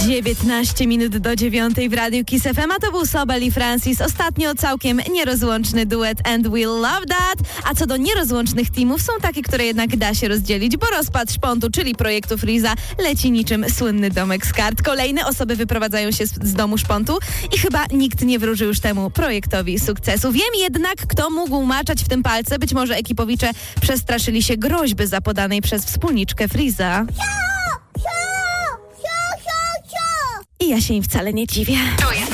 19 minut do 9 w Radiu Kiss FM, a to był Sobel i Francis. Ostatnio całkiem nierozłączny duet And We'll Love That. A co do nierozłącznych teamów, są takie, które jednak da się rozdzielić, bo rozpad Szpontu, czyli projektu Freeza, leci niczym słynny domek z kart. Kolejne osoby wyprowadzają się z domu Szpontu i chyba nikt nie wróży już temu projektowi sukcesu. Wiem jednak, kto mógł maczać w tym palce. Być może ekipowicze przestraszyli się groźby zapodanej przez wspólniczkę Freeza. I ja się im wcale nie dziwię.